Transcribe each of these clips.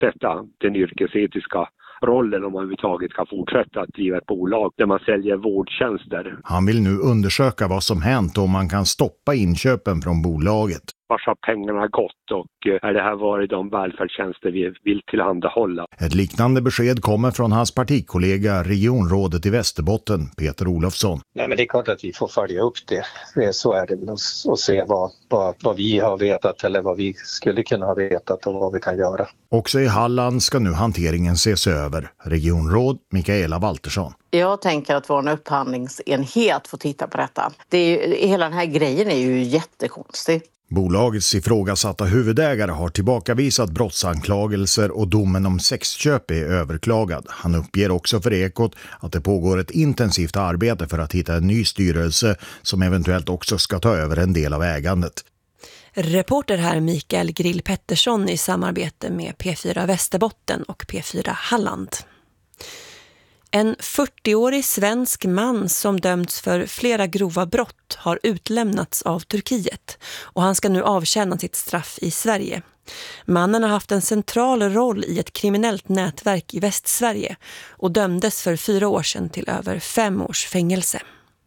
detta, den yrkesetiska rollen om man överhuvudtaget ska fortsätta att driva ett bolag där man säljer vårdtjänster. Han vill nu undersöka vad som hänt och om man kan stoppa inköpen från bolaget. Vart har pengarna gått och är det här varit de välfärdstjänster vi vill tillhandahålla? Ett liknande besked kommer från hans partikollega regionrådet i Västerbotten, Peter Olofsson. Nej, men det är klart att vi får följa upp det. Så är det och se vad vi har vetat eller vad vi skulle kunna ha vetat och vad vi kan göra. Också i Halland ska nu hanteringen ses över. Regionråd Mikaela Waltersson. Jag tänker att vår upphandlingsenhet får titta på detta. Hela den här grejen är ju jättekonstig. Bolagets ifrågasatta huvudägare har tillbakavisat brottsanklagelser och domen om sexköp är överklagad. Han uppger också för Ekot att det pågår ett intensivt arbete för att hitta en ny styrelse som eventuellt också ska ta över en del av ägandet. Reporter här Mikael Grill Pettersson i samarbete med P4 Västerbotten och P4 Halland. En 40-årig svensk man som dömts för flera grova brott har utlämnats av Turkiet och han ska nu avtjäna sitt straff i Sverige. Mannen har haft en central roll i ett kriminellt nätverk i Västsverige och dömdes för 4 år sedan till över 5 års fängelse.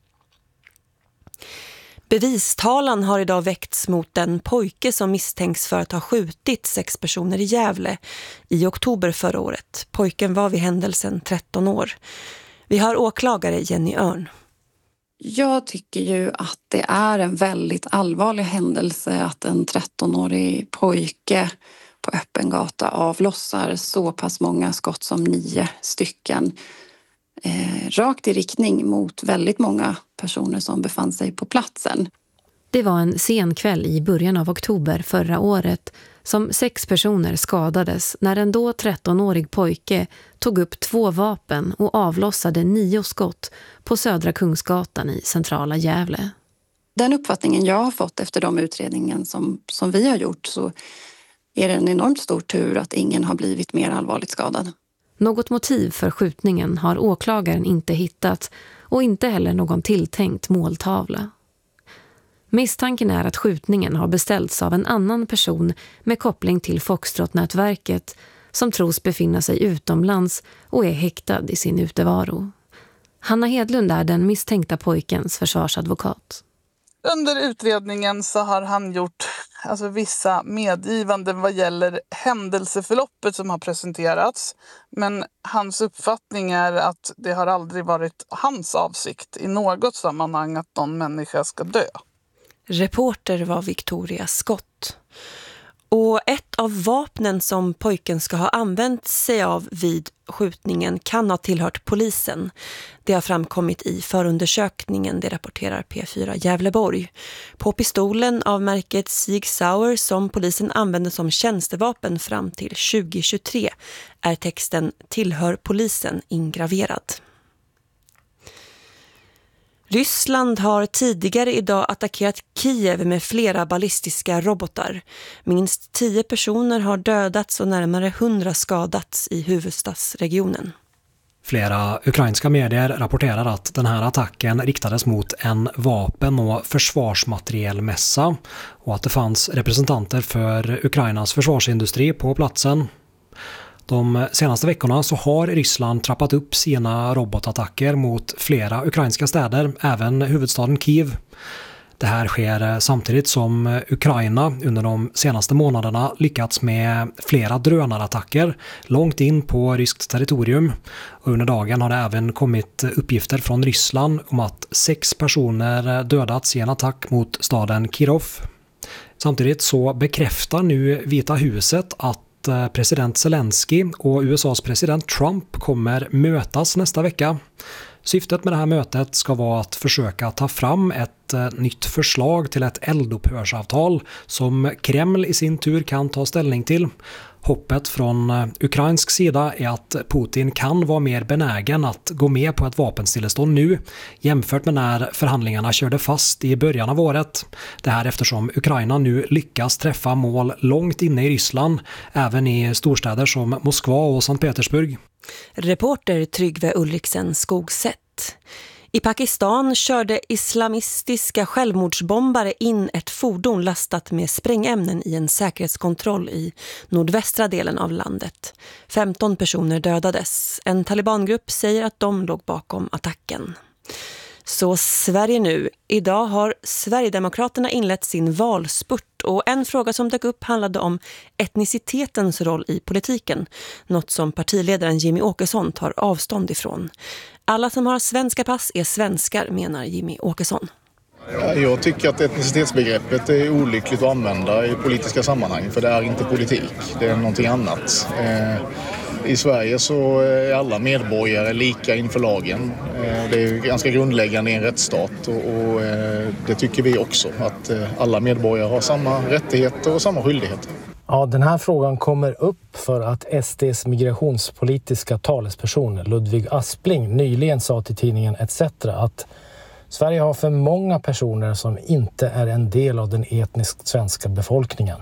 Bevistalan har idag väckts mot den pojke som misstänks för att ha skjutit 6 personer i Gävle i oktober förra året. Pojken var vid händelsen 13 år. Vi har åklagare Jenny Örn. Jag tycker ju att det är en väldigt allvarlig händelse att en 13-årig pojke på öppen gata avlossar så pass många skott som 9 stycken. Rakt i riktning mot väldigt många personer som befann sig på platsen. Det var en sen kväll i början av oktober förra året som 6 personer skadades när en då 13-årig pojke tog upp 2 vapen och avlossade 9 skott på Södra Kungsgatan i centrala Gävle. Den uppfattningen jag har fått efter de utredningen som vi har gjort så är det en enormt stor tur att ingen har blivit mer allvarligt skadad. Något motiv för skjutningen har åklagaren inte hittat och inte heller någon tilltänkt måltavla. Misstanken är att skjutningen har beställts av en annan person med koppling till Foxtrot-nätverket som tros befinna sig utomlands och är häktad i sin utevaro. Hanna Hedlund är den misstänkta pojkens försvarsadvokat. Under utredningen så har han gjort vissa medgivanden vad gäller händelseförloppet som har presenterats. Men hans uppfattning är att det har aldrig varit hans avsikt i något sammanhang att någon människa ska dö. Reporter var Victoria Skott. Och ett av vapnen som pojken ska ha använt sig av vid skjutningen kan ha tillhört polisen. Det har framkommit i förundersökningen, det rapporterar P4 Gävleborg. På pistolen av märket Sig Sauer som polisen använde som tjänstevapen fram till 2023 är texten "Tillhör polisen" ingraverad. Ryssland har tidigare idag attackerat Kiev med flera ballistiska robotar. Minst 10 personer har dödats och närmare 100 skadats i huvudstadsregionen. Flera ukrainska medier rapporterar att den här attacken riktades mot en vapen- och försvarsmaterielmässa och att det fanns representanter för Ukrainas försvarsindustri på platsen. De senaste veckorna så har Ryssland trappat upp sina robotattacker mot flera ukrainska städer, även huvudstaden Kiev. Det här sker samtidigt som Ukraina under de senaste månaderna lyckats med flera drönarattacker långt in på ryskt territorium. Och under dagen har det även kommit uppgifter från Ryssland om att 6 personer dödats i en attack mot staden Kirov. Samtidigt så bekräftar nu Vita huset att president Zelensky och USAs president Trump kommer mötas nästa vecka. Syftet med det här mötet ska vara att försöka ta fram ett nytt förslag till ett eldupphörsavtal som Kreml i sin tur kan ta ställning till. Hoppet från ukrainsk sida är att Putin kan vara mer benägen att gå med på ett vapenstillestånd nu jämfört med när förhandlingarna körde fast i början av året. Det här eftersom Ukraina nu lyckas träffa mål långt inne i Ryssland, även i storstäder som Moskva och Sankt Petersburg. Reporter Tryggve Ulriksen Skogsätt. I Pakistan körde islamistiska självmordsbombare in ett fordon lastat med sprängämnen i en säkerhetskontroll i nordvästra delen av landet. 15 personer dödades. En talibangrupp säger att de låg bakom attacken. Så Sverige nu. Idag har Sverigedemokraterna inlett sin valspurt och en fråga som dök upp handlade om etnicitetens roll i politiken. Något som partiledaren Jimmie Åkesson tar avstånd ifrån. Alla som har svenska pass är svenskar, menar Jimmie Åkesson. Jag tycker att etnicitetsbegreppet är olyckligt att använda i politiska sammanhang, för det är inte politik, det är någonting annat. I Sverige så är alla medborgare lika inför lagen. Det är ganska grundläggande i en rättsstat och det tycker vi också, att alla medborgare har samma rättigheter och samma skyldigheter. Ja, den här frågan kommer upp för att SD:s migrationspolitiska talesperson Ludvig Aspling nyligen sa till tidningen ETC att Sverige har för många personer som inte är en del av den etniskt svenska befolkningen.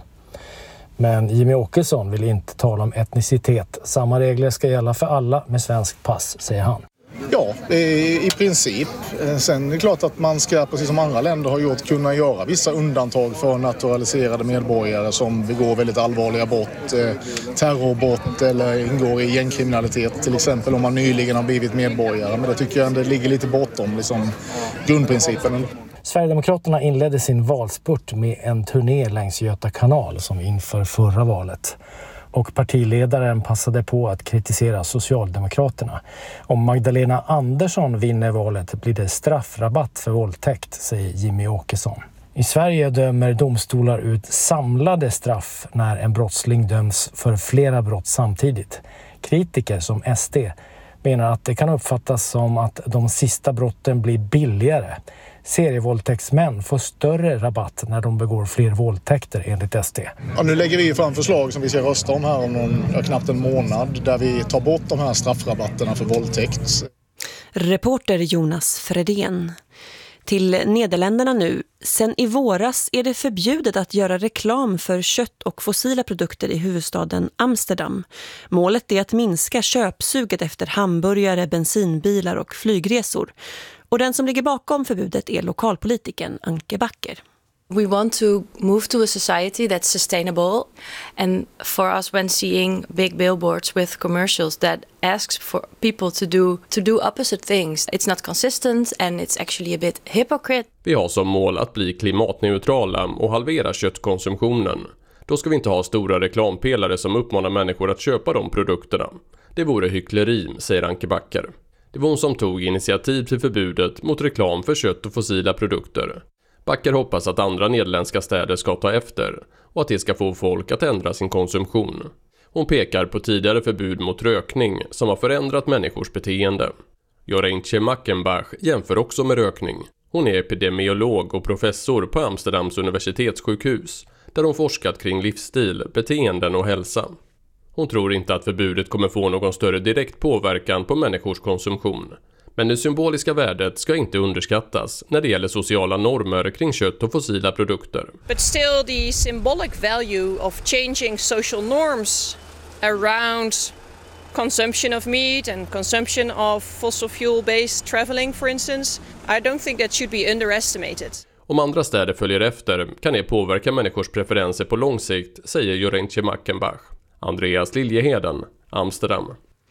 Men Jimmie Åkesson vill inte tala om etnicitet. Samma regler ska gälla för alla med svensk pass, säger han. Ja, i princip. Sen är det klart att man ska, precis som andra länder har gjort, kunna göra vissa undantag för naturaliserade medborgare som begår väldigt allvarliga brott, terrorbrott eller ingår i gängkriminalitet, till exempel om man nyligen har blivit medborgare. Men det tycker jag det ligger lite bortom grundprincipen. Sverigedemokraterna inledde sin valspurt med en turné längs Göta kanal som inför förra valet. Och partiledaren passade på att kritisera Socialdemokraterna. Om Magdalena Andersson vinner valet blir det straffrabatt för våldtäkt, säger Jimmie Åkesson. I Sverige dömer domstolar ut samlade straff när en brottsling döms för flera brott samtidigt. Kritiker som SD menar att det kan uppfattas som att de sista brotten blir billigare. Serievåldtäktsmän får större rabatt när de begår fler våldtäkter enligt SD. Ja, nu lägger vi fram förslag som vi ska rösta om här om knappt en månad där vi tar bort de här straffrabatterna för våldtäkt. Reporter Jonas Fredén. Till Nederländerna nu. Sen i våras är det förbjudet att göra reklam för kött och fossila produkter i huvudstaden Amsterdam. Målet är att minska köpsuget efter hamburgare, bensinbilar och flygresor. Och den som ligger bakom förbudet är lokalpolitikern Anke Backer. We want to move to a society that's sustainable, and for us, when seeing big billboards with commercials that asks for people to do opposite things, it's not consistent and it's actually a bit hypocrite. Vi har som mål att bli klimatneutrala och halvera köttkonsumtionen. Då ska vi inte ha stora reklampelare som uppmanar människor att köpa de produkterna. Det vore hyckleri, säger Anke Backer. Det var hon som tog initiativ till förbudet mot reklam för kött och fossila produkter. Backer hoppas att andra nederländska städer ska ta efter och att det ska få folk att ändra sin konsumtion. Hon pekar på tidigare förbud mot rökning som har förändrat människors beteende. Joreintje Mackenbach jämför också med rökning. Hon är epidemiolog och professor på Amsterdams universitetssjukhus där hon forskat kring livsstil, beteenden och hälsa. Hon tror inte att förbudet kommer få någon större direkt påverkan på människors konsumtion. Men det symboliska värdet ska inte underskattas när det gäller sociala normer kring kött och fossila produkter. But still the symbolic value of changing social norms around consumption of meat and consumption of fossil fuel-based traveling, for instance, I don't think that should be underestimated. Om andra städer följer efter kan det påverka människors preferenser på lång sikt, säger Joreintje Mackenbach. Andreas Liljeheden, Amsterdam.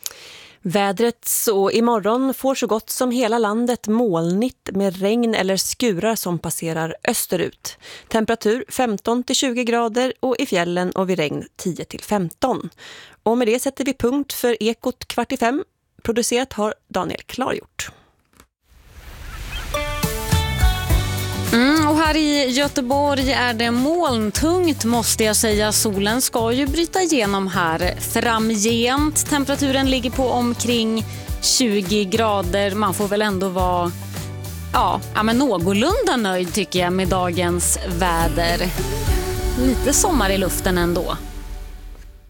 Vädret så imorgon får så gott som hela landet molnigt med regn eller skurar som passerar österut. Temperatur 15-20 grader och i fjällen och vid regn 10-15. Och med det sätter vi punkt för Ekot 4:45. Producerat har Daniel Klargjort. Och här i Göteborg är det molntungt, måste jag säga. Solen ska ju bryta igenom här framgent. Temperaturen ligger på omkring 20 grader. Man får väl ändå vara men någorlunda nöjd tycker jag med dagens väder. Lite sommar i luften ändå.